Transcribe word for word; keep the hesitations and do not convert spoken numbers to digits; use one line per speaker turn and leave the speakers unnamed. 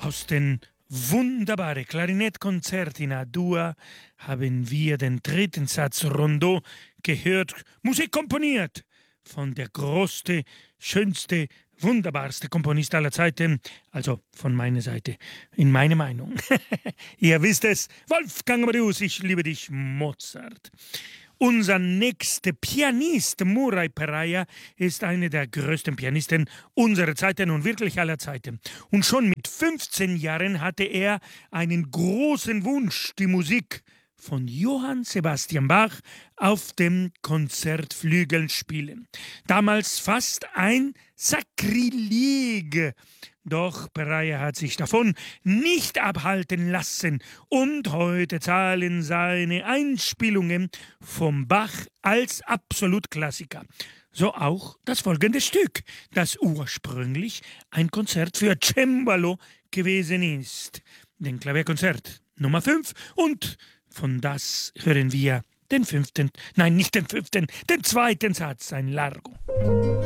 Aus den wunderbaren Klarinettkonzert in A-Dur haben wir den dritten Satz Rondeau gehört, Musik komponiert von der größte, schönste, wunderbarste Komponist aller Zeiten, also von meiner Seite, in meiner Meinung. Ihr wisst es, Wolfgang Amadeus, ich liebe dich, Mozart. Unser nächster Pianist, Murray Peraya, ist einer der größten Pianisten unserer Zeiten und wirklich aller Zeiten. Und schon mit fünfzehn Jahren hatte er einen großen Wunsch, die Musik von Johann Sebastian Bach auf dem Konzertflügel spielen. Damals fast ein Sakrileg. Doch Peraya hat sich davon nicht abhalten lassen und heute zahlen seine Einspielungen vom Bach als Absolutklassiker. So auch das folgende Stück, das ursprünglich ein Konzert für Cembalo gewesen ist. Den Klavierkonzert Nummer fünf und von das hören wir den fünften, nein, nicht den fünften, den zweiten Satz, ein Largo.